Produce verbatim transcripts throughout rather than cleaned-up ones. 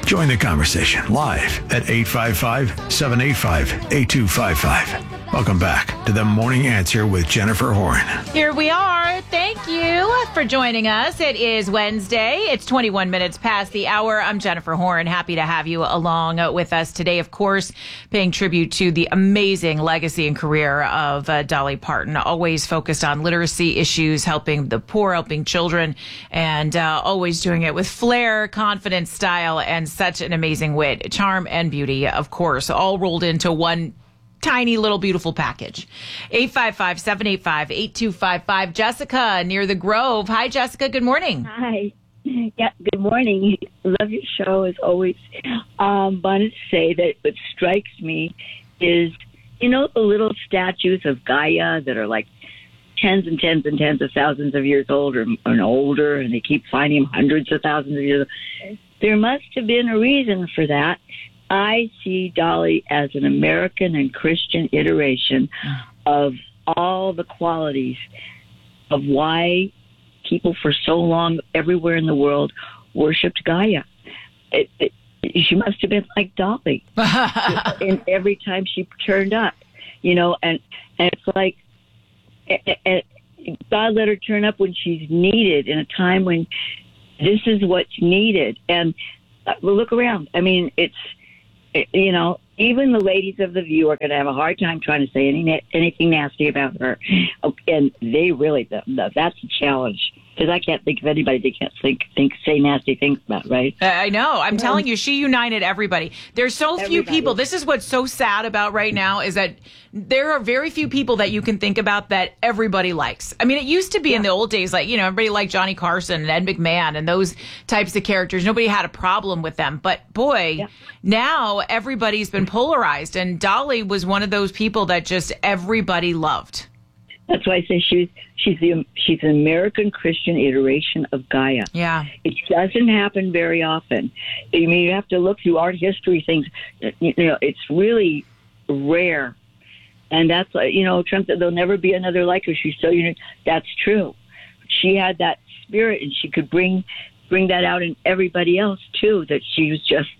Join the conversation live at eight five five, seven eight five, eight two five five. Welcome back to The Morning Answer with Jennifer Horn. Here we are. Thank you for joining us. It is Wednesday. It's twenty-one minutes past the hour. I'm Jennifer Horn. Happy to have you along with us today. Of course, paying tribute to the amazing legacy and career of uh, Dolly Parton. Always focused on literacy issues, helping the poor, helping children, and uh, always doing it with flair, confidence, style, and such an amazing wit, charm, and beauty, of course, all rolled into one tiny little beautiful package. eight five five, seven eight five, eight two five five. Jessica near the Grove. Hi, Jessica. Good morning. Hi. Yeah, good morning. Love your show as always. Um, wanted to say that what strikes me is, you know, the little statues of Gaia that are like tens and tens and tens of thousands of years old or, or older, and they keep finding them hundreds of thousands of years old. There must have been a reason for that. I see Dolly as an American and Christian iteration of all the qualities of why people for so long everywhere in the world worshipped Gaia. It, it, she must have been like Dolly and every time she turned up, you know, and, and it's like and God let her turn up when she's needed in a time when this is what's needed. And uh, look around. I mean, it's, you know, even the ladies of The View are going to have a hard time trying to say any, anything nasty about her. And they really, that's a challenge. Because I can't think of anybody they can't think, think, say nasty things about, right? Uh, I know. I'm yeah. telling you, she united everybody. There's so everybody. few people. This is what's so sad about right now is that there are very few people that you can think about that everybody likes. I mean, it used to be yeah. in the old days, like, you know, everybody liked Johnny Carson and Ed McMahon and those types of characters. Nobody had a problem with them. But boy, yeah. now everybody's been polarized. And Dolly was one of those people that just everybody loved. That's why I say she's she's the she's an American Christian iteration of Gaia. Yeah, it doesn't happen very often. I mean, you have to look through art history things. You know, it's really rare, and that's you know, Trump said there'll never be another like her. She's so unique. That's true. She had that spirit, and she could bring bring that out in everybody else too. That she was just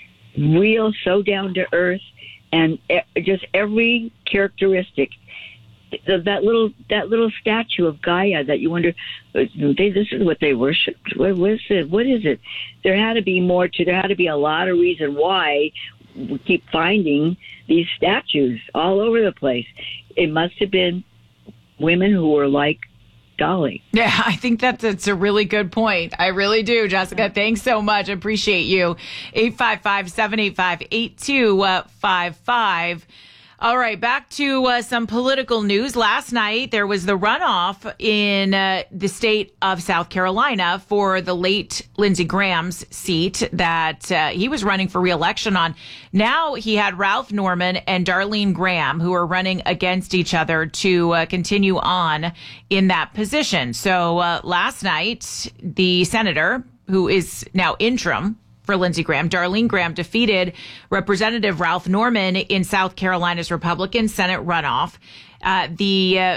real, so down to earth, and just every characteristic. That little that little statue of Gaia that you wonder, they, this is what they worshipped. What was it? What is it? There had to be more to. There had to be a lot of reason why we keep finding these statues all over the place. It must have been women who were like Dolly. Yeah, I think that's it's a really good point. I really do, Jessica. Thanks so much. I appreciate you. eight five five, seven eight five, eight two five five. All right, back to uh, some political news. Last night, there was the runoff in uh, the state of South Carolina for the late Lindsey Graham's seat that uh, he was running for re-election on. Now he had Ralph Norman and Darlene Graham, who are running against each other to uh, continue on in that position. So uh, last night, the senator, who is now interim for Lindsey Graham, Darlene Graham, defeated Representative Ralph Norman in South Carolina's Republican Senate runoff. Uh, the uh,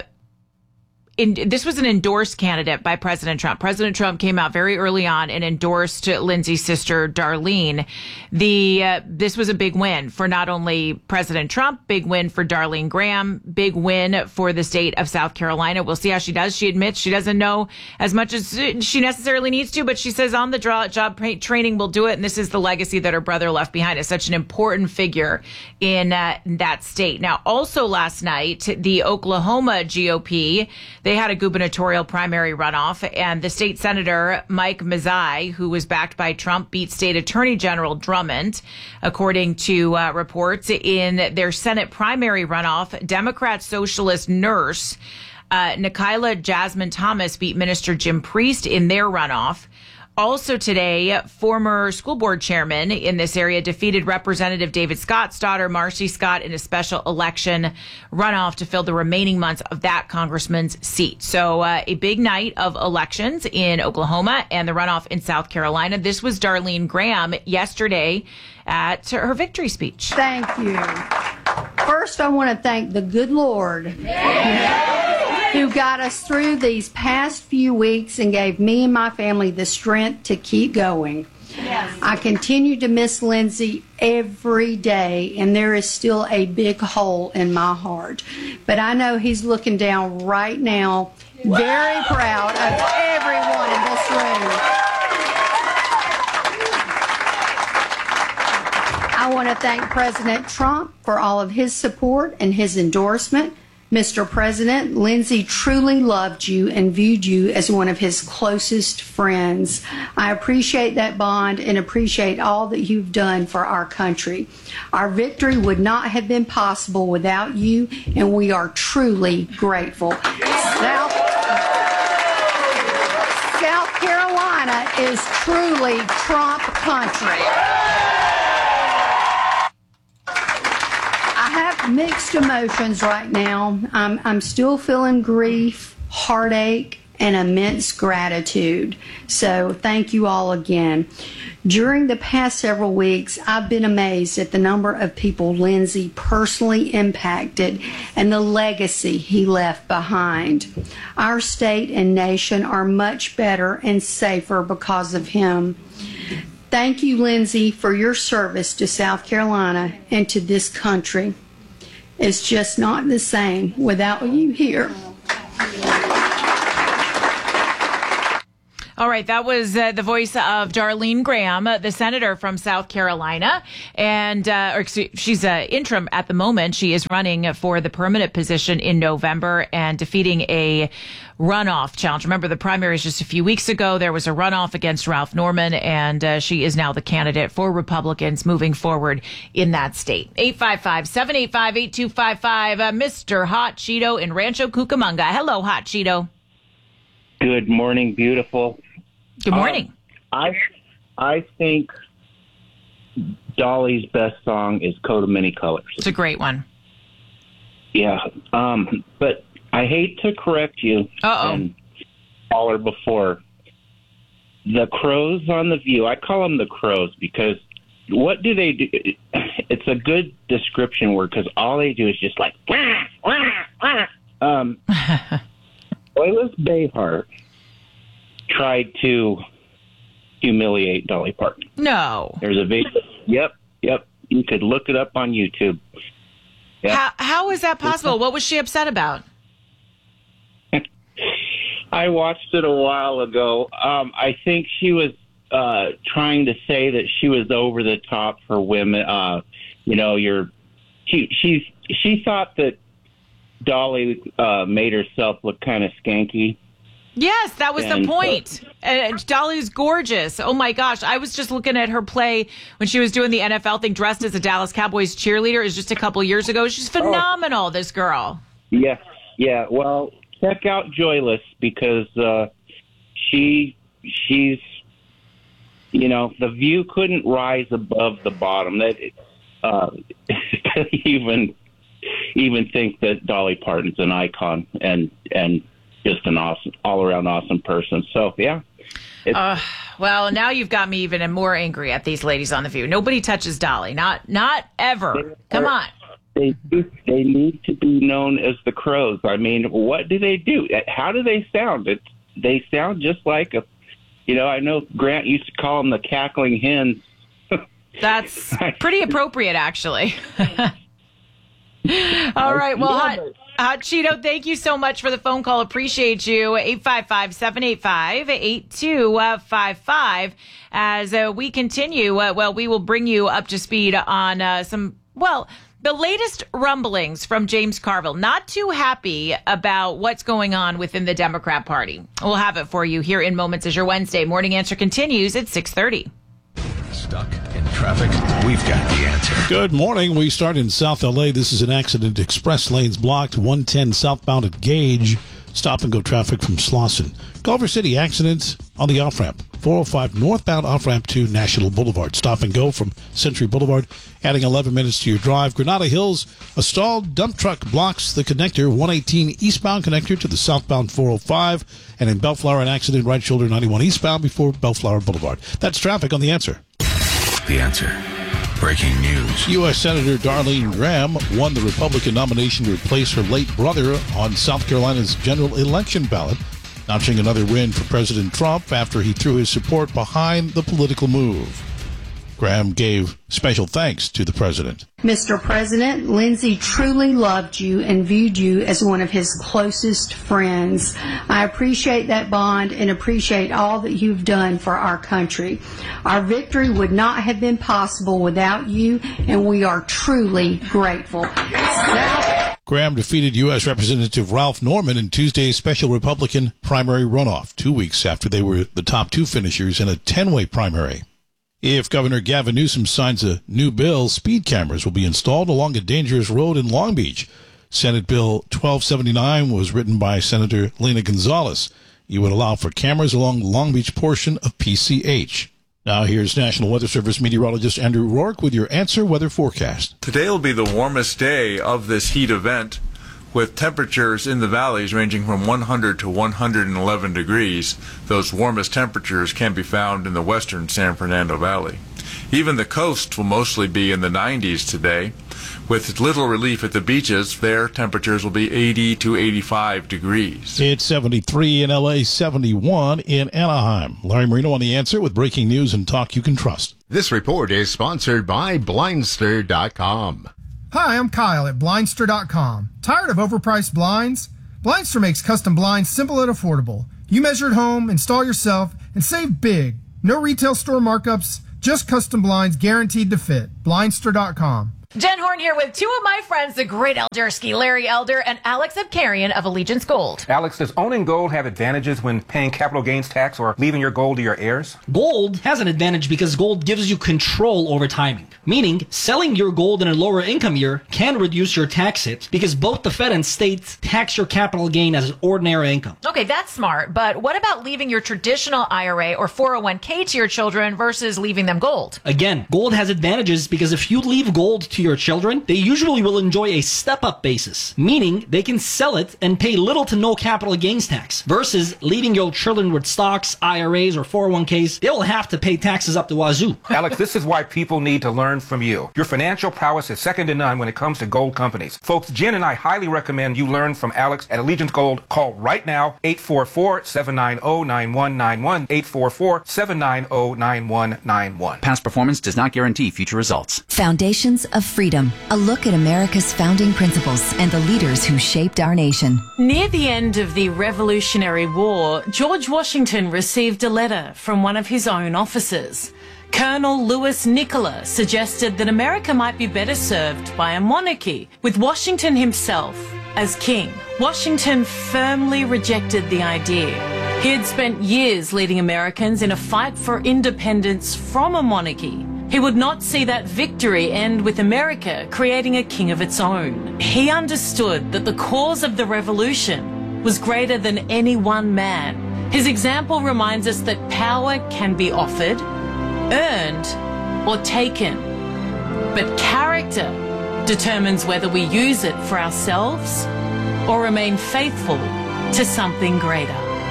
in, this was an endorsed candidate by President Trump. President Trump came out very early on and endorsed Lindsey's sister, Darlene. The uh, this was a big win for not only President Trump, big win for Darlene Graham, big win for the state of South Carolina. We'll see how she does. She admits she doesn't know as much as she necessarily needs to, but she says on the job training will do it. And this is the legacy that her brother left behind as such an important figure in uh, that state. Now, also last night, the Oklahoma G O P, they had a gubernatorial primary runoff, and the state senator, Mike Mazzei, who was backed by Trump, beat state attorney general Drummond. According to uh, reports in their Senate primary runoff, Democrat socialist nurse uh, Nikayla Jasmine Thomas beat Minister Jim Priest in their runoff. Also today, former school board chairman in this area defeated Representative David Scott's daughter, Marcy Scott, in a special election runoff to fill the remaining months of that congressman's seat. So uh, a big night of elections in Oklahoma and the runoff in South Carolina. This was Darlene Graham yesterday at her victory speech. Thank you. First, I want to thank the good Lord. Yeah. Who got us through these past few weeks and gave me and my family the strength to keep going. Yes. I continue to miss Lindsay every day, and there is still a big hole in my heart. But I know he's looking down right now, very proud of everyone in this room. I want to thank President Trump for all of his support and his endorsement. Mister President, Lindsay truly loved you and viewed you as one of his closest friends. I appreciate that bond and appreciate all that you've done for our country. Our victory would not have been possible without you, and we are truly grateful. South, South Carolina is truly Trump country. I have mixed emotions right now. I'm, I'm still feeling grief, heartache, and immense gratitude. So thank you all again. During the past several weeks, I've been amazed at the number of people Lindsay personally impacted and the legacy he left behind. Our state and nation are much better and safer because of him. Thank you, Lindsay, for your service to South Carolina and to this country. It's just not the same without you here. All right, that was uh, the voice of Darlene Graham, uh, the senator from South Carolina, and uh, or, excuse, she's uh, interim at the moment. She is running for the permanent position in November and defeating a runoff challenge. Remember, the primaries just a few weeks ago, there was a runoff against Ralph Norman, and uh, she is now the candidate for Republicans moving forward in that state. eight five five, seven eight five, eight two five five, uh, Mister Hot Cheeto in Rancho Cucamonga. Hello, Hot Cheeto. Good morning, beautiful. Good morning. Um, I I think Dolly's best song is Coat of Many Colors. It's a great one. Yeah, um, but I hate to correct you. Uh-oh. And caller before. The crows on The View, I call them the crows because what do they do? It's a good description word because all they do is just like, wah, wah, wah. Um, Lois Behar tried to humiliate Dolly Parton. No. There's a video. Yep, yep. You could look it up on YouTube. Yep. How, how is that possible? What was she upset about? I watched it a while ago. Um, I think she was uh, trying to say that she was over the top for women. Uh, you know, you're she she she thought that Dolly uh, made herself look kind of skanky. Yes, that was and, the point. Uh, Dolly's gorgeous. Oh, my gosh. I was just looking at her play when she was doing the N F L thing dressed as a Dallas Cowboys cheerleader. It was just a couple years ago. She's phenomenal, oh. this girl. Yeah, yeah. Well, check out Joyless because uh, she she's, you know, The View couldn't rise above the bottom. That uh, even even think that Dolly Parton's an icon and and just an awesome, all-around awesome person. So, yeah. Uh, well, now you've got me even more angry at these ladies on The View. Nobody touches Dolly. Not not ever. Come on. They, they need to be known as the Crows. I mean, what do they do? How do they sound? It, they sound just like a, you know, I know Grant used to call them the cackling hens. That's pretty appropriate, actually. All right. Well, Hot, Hot Cheeto, thank you so much for the phone call. Appreciate you. eight five five, seven eight five, eight two five five. As uh, we continue, uh, well, we will bring you up to speed on uh, some, well, the latest rumblings from James Carville. Not too happy about what's going on within the Democrat Party. We'll have it for you here in moments as your Wednesday Morning Answer continues at six thirty. Stuck in traffic? We've got the answer. Good morning. We start in South L A. This is an accident. Express lanes blocked. one ten southbound at Gage. Stop and go traffic from Slauson. Culver City accidents on the off-ramp. four oh five northbound off-ramp to National Boulevard. Stop and go from Century Boulevard, adding eleven minutes to your drive. Granada Hills, a stalled dump truck blocks the connector, one eighteen eastbound connector to the southbound four oh five. And in Bellflower, an accident right shoulder ninety-one eastbound before Bellflower Boulevard. That's traffic on The Answer. The Answer. Breaking news. U S. Senator Darlene Graham won the Republican nomination to replace her late brother on South Carolina's general election ballot. notching another win for President Trump after he threw his support behind the political move. Graham gave special thanks to the president. Mister President, Lindsay truly loved you and viewed you as one of his closest friends. I appreciate that bond and appreciate all that you've done for our country. Our victory would not have been possible without you, and we are truly grateful. Graham defeated U S. Representative Ralph Norman in Tuesday's special Republican primary runoff, two weeks after they were the top two finishers in a ten-way primary. If Governor Gavin Newsom signs a new bill, speed cameras will be installed along a dangerous road in Long Beach. Senate Bill twelve seventy-nine was written by Senator Lena Gonzalez. It would allow for cameras along the Long Beach portion of P C H. Now here's National Weather Service meteorologist Andrew Rourke with your Answer Weather forecast. Today will be the warmest day of this heat event, with temperatures in the valleys ranging from one hundred to one hundred eleven degrees. Those warmest temperatures can be found in the western San Fernando Valley. Even the coast will mostly be in the nineties today. With little relief at the beaches, their temperatures will be eighty to eighty-five degrees. It's seventy-three in L A, seventy-one in Anaheim. Larry Marino on The Answer with breaking news and talk you can trust. This report is sponsored by Blindster dot com. Hi, I'm Kyle at Blindster dot com. Tired of overpriced blinds? Blindster makes custom blinds simple and affordable. You measure at home, install yourself, and save big. No retail store markups, just custom blinds guaranteed to fit. Blindster dot com. Jen Horn here with two of my friends, the great Eldersky, Larry Elder and Alex Abkarian of Allegiance Gold. Alex, does owning gold have advantages when paying capital gains tax or leaving your gold to your heirs? Gold has an advantage because gold gives you control over timing. Meaning, selling your gold in a lower income year can reduce your tax hit because both the Fed and states tax your capital gain as ordinary income. Okay, that's smart, but what about leaving your traditional I R A or four oh one k to your children versus leaving them gold? Again, gold has advantages because if you leave gold to your children, they usually will enjoy a step-up basis, meaning they can sell it and pay little to no capital gains tax, versus leaving your children with stocks, I R As, or four oh one k's, they will have to pay taxes up the wazoo. Alex, this is why people need to learn from you. Your financial prowess is second to none when it comes to gold companies. Folks, Jen and I highly recommend you learn from Alex at Allegiance Gold. Call right now, eight four four, seven nine zero, nine one nine one, eight four four, seven nine zero, nine one nine one. Past performance does not guarantee future results. Foundations of Freedom, a look at America's founding principles and the leaders who shaped our nation. Near the end of the Revolutionary War, George Washington received a letter from one of his own officers. Colonel Louis Nicola suggested that America might be better served by a monarchy, with Washington himself as king. Washington firmly rejected the idea. He had spent years leading Americans in a fight for independence from a monarchy. He would not see that victory end with America creating a king of its own. He understood that the cause of the revolution was greater than any one man. His example reminds us that power can be offered, earned, or taken. But character determines whether we use it for ourselves or remain faithful to something greater.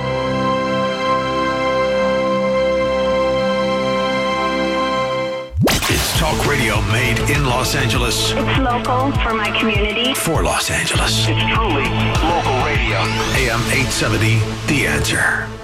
It's talk radio made in Los Angeles. It's local for my community. For Los Angeles. It's truly local radio. A M eight seventy, The Answer.